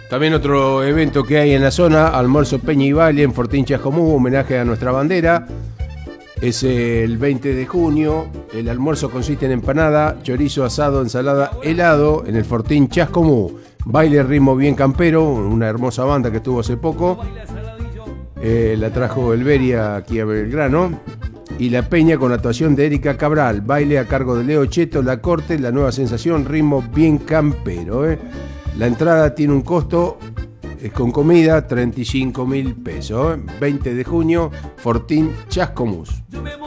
También otro evento que hay en la zona, almuerzo Peña y Valle en Fortín Chascomús, homenaje a nuestra bandera. Es el 20 de junio. El almuerzo consiste en empanada, chorizo asado, ensalada, helado en el Fortín Chascomús. Baile ritmo bien campero, una hermosa banda que estuvo hace poco. La trajo Elveria aquí a Belgrano. Y la peña con actuación de Erika Cabral. Baile a cargo de Leo Cheto, La Corte, la nueva sensación, ritmo bien campero. La entrada tiene un costo, es con comida, 35.000 pesos. 20 de junio, Fortín Chascomús.